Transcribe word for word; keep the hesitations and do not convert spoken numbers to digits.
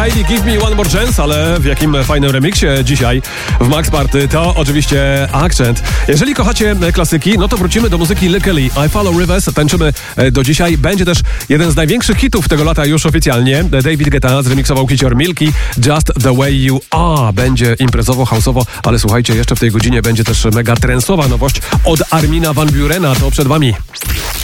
Heidi, Give Me One More Chance, ale w jakim fajnym remiksie dzisiaj w Max Party, to oczywiście Accent. Jeżeli kochacie klasyki, no to wrócimy do muzyki Lee Kelly. I Follow Rivers, tańczymy do dzisiaj. Będzie też jeden z największych hitów tego lata już oficjalnie. David Guetta zremiksował hicior Milky, Just The Way You Are. Będzie imprezowo, house'owo, ale słuchajcie, jeszcze w tej godzinie będzie też mega trensowa nowość od Armina van Burena. To przed wami.